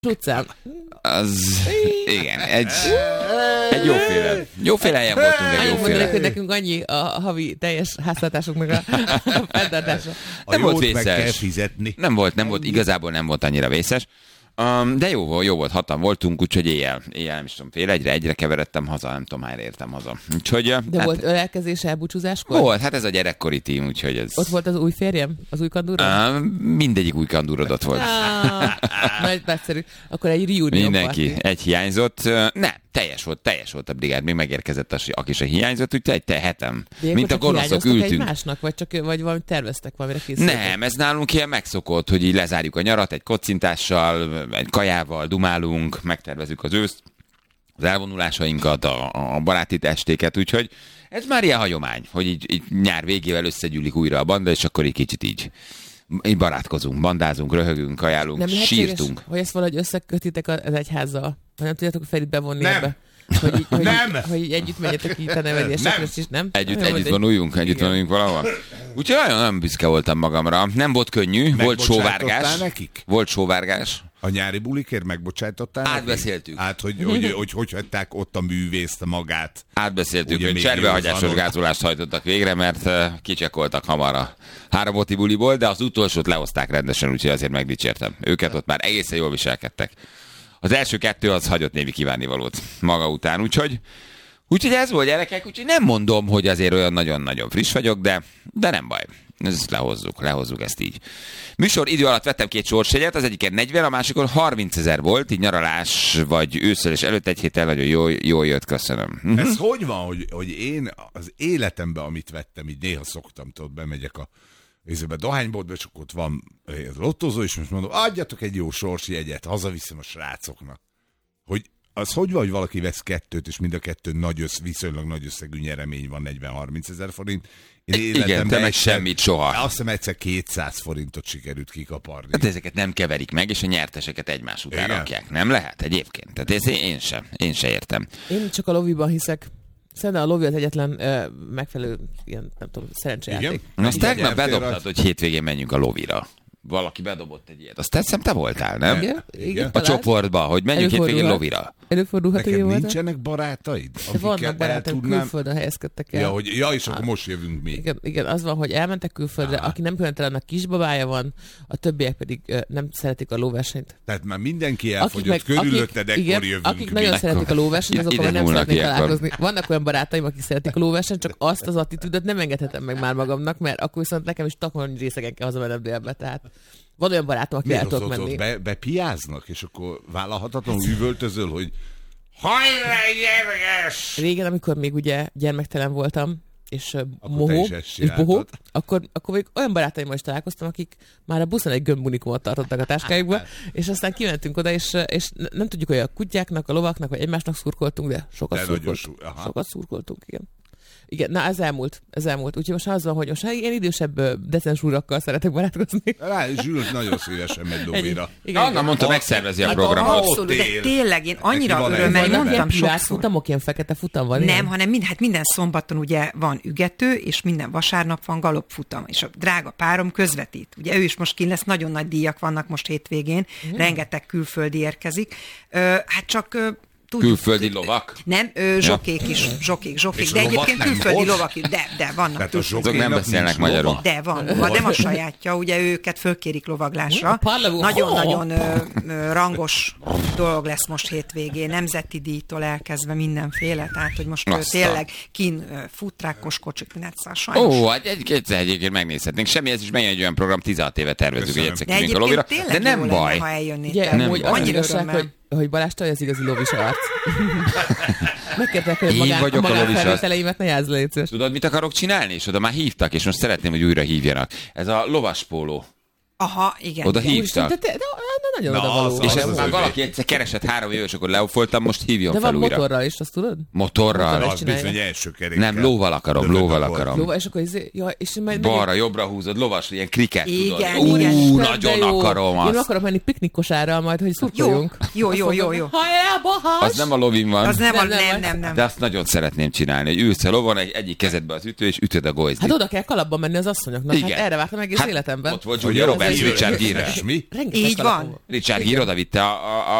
utcán. Az... Igen, egy jóféle helyen voltunk, egy jóféle. Hogy nekünk annyi a havi teljes háztartásunknak a fenntartása. Nem volt vészes. Meg kell fizetni. Nem volt, igazából nem volt annyira vészes. De jó volt, hatan voltunk, úgyhogy éjjel nem is tudom, fél egyre keveredtem haza, nem tudom, hányra értem haza. Úgyhogy, de hát, volt ölelkezés, elbúcsúzáskor? Volt, hát ez a gyerekkori tím, úgyhogy ez... Ott volt az új férjem? Az új kandúrod? Mindegyik új kandúrod ott volt. Nagyszerű. Akkor egy reunion mindenki, party. egy hiányzott. Nem, teljes volt a brigád, még megérkezett aki se hiányzott, úgyhogy hetem. Mint a gonoszok ültünk. Egymásnak, vagy valamit terveztek, valamire készültek? Nem, ez nálunk ilyen megszokott, hogy így lezárjuk a nyarat egy kocintással, egy kajával, dumálunk, megtervezzük az őszt, az elvonulásainkat, a baráti estéket, úgyhogy ez már ilyen hagyomány, hogy így nyár végével összegyűlik újra a banda, és akkor egy kicsit így barátkozunk, bandázunk, röhögünk, kajálunk, nem sírtunk. Hogy ezt valahogy összekötitek az egyházzal? Vagy nem tudjátok Ferit bevonni nem. ebbe? Hogy így együtt menjetek itt a nevedésekre, és nem? Együtt vonuljunk valahol. Úgyhogy nagyon büszke voltam magamra. Nem volt könnyű, volt sóvárgás. Nekik? Volt sóvárgás. A nyári bulikért megbocsájtottál? Átbeszéltük. Hogy hagyták ott a művészt magát. Átbeszéltük, hogy cserbehagyásos gázolást hajtottak végre, mert kicsekoltak hamar a 3 oti buliból, de az utolsót lehozták rendesen, úgyhogy azért megdicsértem. Őket ott már egészen jól viselkedtek. Az első 2 az hagyott némi kívánnivalót maga után, úgyhogy ez volt, gyerekek, úgyhogy nem mondom, hogy azért olyan nagyon-nagyon friss vagyok, de nem baj. Ezt lehozzuk ezt így. Műsor idő alatt vettem 2 sorsjegyet, az egyiken 40, a másikon 30 000 volt, így nyaralás vagy ősszel és előtt egy héttel nagyon jól jött, köszönöm. Ez hogy van, hogy én az életemben, amit vettem, így néha szoktam, tudod, bemegyek a dohányboltba, és akkor ott van lottozó, és most mondom, adjatok egy jó sorsjegyet, hazaviszem a srácoknak. Hogy van, hogy valaki vesz 2, és mind a 2 viszonylag nagy összegű nyeremény van, 40-30 000 forint. Igen, te meg semmit soha. Azt hiszem egyszer 200 forintot sikerült kikaparni. Hát ezeket nem keverik meg, és a nyerteseket egymás után rakják. Nem lehet egyébként? Tehát ezt én se értem. Én csak a loviban hiszek. Szerintem a lovi az egyetlen megfelelő, ilyen, nem tudom, szerencsejáték. Azt tegnap bedobtad, hogy hétvégén menjünk a lovira. Valaki bedobott egy ilyet. Azt hiszem te voltál, nem? Igen. A csoportba, hogy menjünk hétvégén lovira. Előfordulhat, hogy voltam. Nincsenek barátaid? Vannak barátaim, külföldön helyezkedtek el. És akkor most jövünk mi. Igen, az van, hogy elmentek külföldre, aki nem különösen, annak kisbabája van, a többiek pedig nem szeretik a lóversenyt. Tehát már mindenki elfogyott körülötted, ekkor jövünk. Akik nagyon szeretik a lóversenyt, azok nem szeretnék találkozni. Vannak olyan barátaim, akik szeretik a lóversenyt, csak azt az attitűdöt nem engedhetem meg már magamnak, mert akkor viszont nekem is takony részegen kell hazamennem délbe, tehát van olyan barátom, aki el tudok menni. Bepiáznak, és akkor vállalhatatlanul üvöltözöl, hogy hajrá, gyerges! Régen, amikor még ugye gyermektelen voltam, és bohó, akkor még olyan barátaimmal is találkoztam, akik már a buszon egy gömbunikumot tartottak a táskájukba, és aztán kimentünk oda, és nem tudjuk, hogy a kutyáknak, a lovaknak, vagy egymásnak szurkoltunk, de sokat szurkoltunk, igen. Igen, na ez elmúlt. Úgyhogy most az van, hogy most ilyen idősebb decens úrakkal szeretek barátkozni. Zsült nagyon szívesen megy lovira. Anna mondta, megszervezi a programot. Abszolút, de tényleg én annyira örömmel mondtam sokszor. Futamok, ilyen fekete futam van? Nem, hanem minden szombaton ugye van ügető, és minden vasárnap van galopfutam, és a drága párom közvetít. Ugye ő is most kint lesz, nagyon nagy díjak vannak most hétvégén, rengeteg külföldi érkezik. Hát csak... Külföldi lovak? Nem, zsokék is, zsokék. De egyébként külföldi lovak is, de vannak. Azok nem beszélnek magyarul. De van, nem a sajátja, ugye őket fölkérik lovaglásra. Nagyon-nagyon rangos dolog lesz most hétvégén, nemzeti díjtól elkezdve mindenféle, tehát hogy most tényleg futrákos kocsik, hát egyébként megnézhetnénk. Semmi, ez is megint egy olyan program, 16 éve tervezünk, hogy egyszer kimegyünk a lovira, de nem baj. Ha eljönnétek. Annyira örömmel. Hogy Balázs, te az igazi lovis arc. Megkértek, hogy a magánfelvételeimet ne játsz le, légy szíves. Tudod, mit akarok csinálni? És oda már hívtak, és most szeretném, hogy újra hívjanak. Ez a lovaspóló. Aha, igen. Oda hívtak. De nagyon odavaló. És ez már valaki egyszer keresett 3 év, és akkor leofoltam, most hívjon fel újra. De van motorral is, azt tudod? Motorral? Az bizony első kerékkel. Nem, lóval akarom. Lóval, és akkor balra, jobbra húzod, lovas, ilyen kriket, tudod. Igen. Nagyon akarom azt. Én akarom menni piknikosárral majd, hogy szurkoljunk. Jó. Az nem a lovin van. Az nem. De azt nagyon szeretném csinálni, hogy ülsz a lovon, egyik kezedbe az ütő, és ütöd a gojzdit. Hát oda kell kalapban menni az asszonyoknak. Igen. Hát erre vártam egész életemben. Ott volt Julia Roberts, Richard Gere. Mi? Így van. Richard Gere oda vitte